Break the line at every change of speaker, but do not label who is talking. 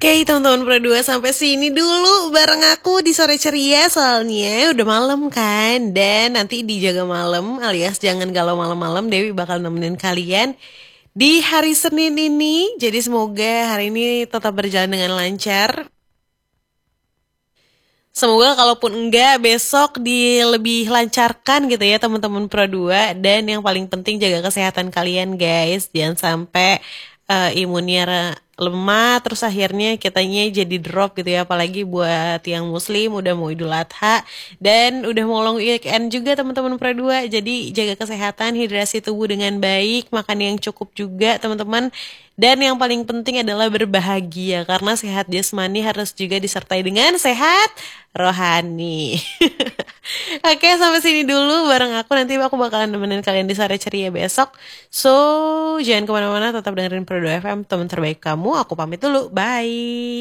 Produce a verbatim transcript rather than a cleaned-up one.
Oke teman-teman Pro dua, sampai sini dulu bareng aku di Sore Ceria. Soalnya udah malam kan. Dan nanti di Jaga Malam alias Jangan Galau Malam-Malam, Dewi bakal nemenin kalian di hari Senin ini. Jadi semoga hari ini tetap berjalan dengan lancar. Semoga kalaupun enggak, besok di lebih lancarkan gitu ya teman-teman Pro dua. Dan yang paling penting jaga kesehatan kalian guys. Jangan sampai eh, imunnya re- lemah terus akhirnya kitanya jadi drop gitu ya. Apalagi buat yang muslim udah mau Idul Adha dan udah mau long weekend juga teman-teman Pro dua. Jadi jaga kesehatan, hidrasi tubuh dengan baik, makan yang cukup juga teman-teman. Dan yang paling penting adalah berbahagia karena sehat jasmani harus juga disertai dengan sehat rohani. Oke, sampai sini dulu bareng aku. Nanti aku bakalan nemenin kalian di Sore Ceria besok. So, jangan kemana-mana, tetap dengerin Pro dua F M, teman terbaik kamu. Aku pamit dulu, bye.